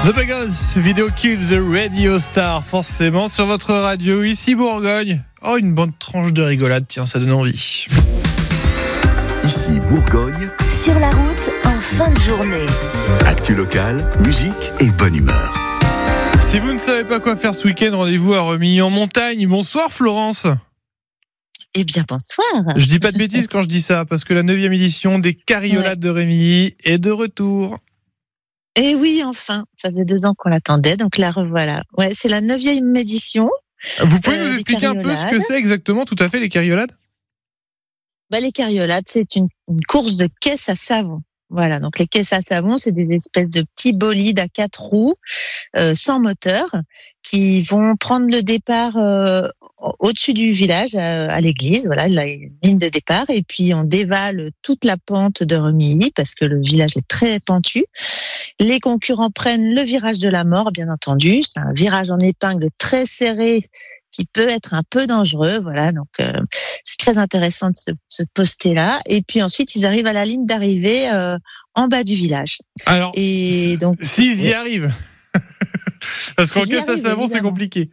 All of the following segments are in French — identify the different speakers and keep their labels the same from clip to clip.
Speaker 1: The Buggles, Video Kill the Radio Star, forcément sur votre radio, ici Bourgogne. Oh, une bonne tranche de rigolade, tiens, ça donne envie.
Speaker 2: Ici Bourgogne,
Speaker 3: sur la route en fin de journée.
Speaker 2: Actu locale, musique et bonne humeur.
Speaker 1: Si vous ne savez pas quoi faire ce week-end, rendez-vous à Remilly-en-Montagne. Bonsoir Florence.
Speaker 4: Eh bien, bonsoir.
Speaker 1: Je dis pas de bêtises quand je dis ça, parce que la 9e édition des Cariolades de Remilly est de retour.
Speaker 4: Eh oui, enfin, ça faisait 2 ans qu'on l'attendait, donc la revoilà. Ouais, c'est la 9e édition.
Speaker 1: Vous pouvez nous expliquer un peu ce que c'est exactement, tout à fait, les Cariolades ?
Speaker 4: Les Cariolades, c'est une course de caisses à savon. Voilà, donc les caisses à savon, c'est des espèces de petits bolides à 4 roues, sans moteur, qui vont prendre le départ au-dessus du village, à l'église. Voilà, il y a une ligne de départ, et puis on dévale toute la pente de Remilly, parce que le village est très pentu. Les concurrents prennent le virage de la mort, bien entendu. C'est un virage en épingle très serré, qui peut être un peu dangereux, voilà, donc c'est très intéressant de se poster là. Et puis ensuite, ils arrivent à la ligne d'arrivée en bas du village.
Speaker 1: Alors,
Speaker 4: et donc,
Speaker 1: s'ils y arrivent, parce qu'en caisse à savon, c'est compliqué.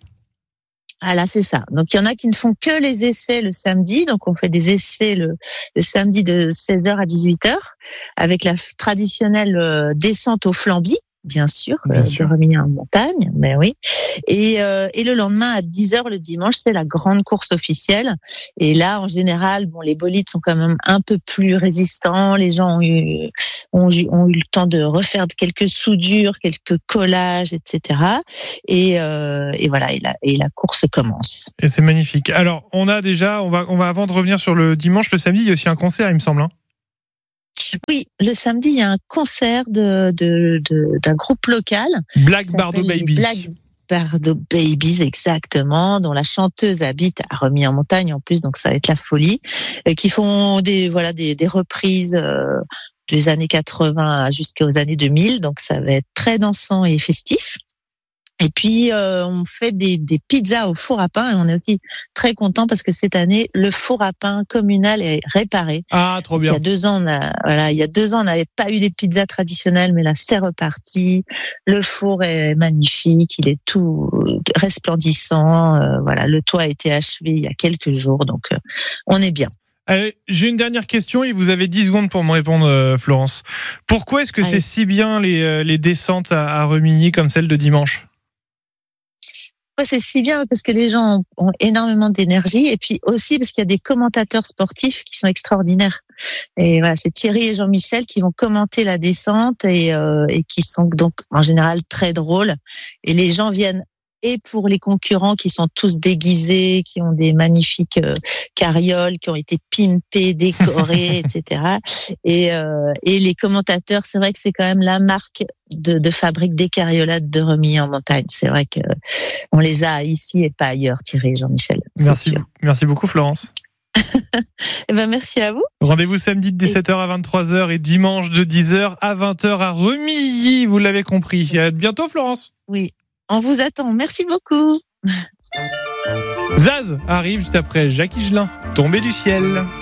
Speaker 4: Ah là, c'est ça. Donc il y en a qui ne font que les essais le samedi, donc on fait des essais le samedi de 16h à 18h, avec la traditionnelle descente au flambi. Bien sûr, de Remilly-en-Montagne, mais oui. Et le lendemain à 10h le dimanche, c'est la grande course officielle. Et là, en général, les bolides sont quand même un peu plus résistants. Les gens ont eu le temps de refaire quelques soudures, quelques collages, etc. Et voilà. Et la course commence.
Speaker 1: Et c'est magnifique. Alors, on va avant de revenir sur le dimanche, le samedi, il y a aussi un concert, il me semble.
Speaker 4: Oui, le samedi, il y a un concert d'un groupe local.
Speaker 1: Black Bardo Babies.
Speaker 4: Black Bardo Babies, exactement, dont la chanteuse habite à Remilly-en-Montagne en plus, donc ça va être la folie. Qui font des reprises des années 80 jusqu'aux années 2000, donc ça va être très dansant et festif. Et puis on fait des pizzas au four à pain, et on est aussi très content parce que cette année le four à pain communal est réparé.
Speaker 1: Ah, trop bien.
Speaker 4: Il y a 2 ans, on n'avait pas eu des pizzas traditionnelles, mais là c'est reparti. Le four est magnifique, il est tout resplendissant. Le toit a été achevé il y a quelques jours, donc on est bien.
Speaker 1: Allez, j'ai une dernière question et vous avez 10 secondes pour me répondre, Florence. Pourquoi est-ce que c'est si bien les descentes à Remilly comme celle de dimanche ?
Speaker 4: C'est si bien parce que les gens ont énormément d'énergie, et puis aussi parce qu'il y a des commentateurs sportifs qui sont extraordinaires. Et voilà, c'est Thierry et Jean-Michel qui vont commenter la descente et qui sont donc en général très drôles. Et les gens viennent et pour les concurrents qui sont tous déguisés, qui ont des magnifiques carrioles, qui ont été pimpées, décorées, etc. Et les commentateurs, c'est vrai que c'est quand même la marque de fabrique des Cariolades de Remilly-en-Montagne. C'est vrai que on les a ici et pas ailleurs, Thierry et Jean-Michel.
Speaker 1: Merci beaucoup Florence.
Speaker 4: Merci à vous.
Speaker 1: Rendez-vous samedi de 17h à 23h et dimanche de 10h à 20h à Remilly, vous l'avez compris. À bientôt Florence.
Speaker 4: Oui. On vous attend. Merci beaucoup.
Speaker 1: Zaz arrive juste après Jacques Higelin, Tombé du ciel.